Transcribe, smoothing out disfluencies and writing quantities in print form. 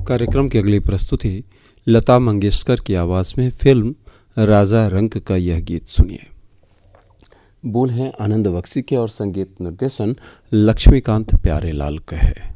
कार्यक्रम की अगली प्रस्तुति लता मंगेशकर की आवाज़ में फिल्म राजा रंक का यह गीत सुनिए। बोल हैं आनंद बख्शी के और संगीत निर्देशन लक्ष्मीकांत प्यारेलाल का है।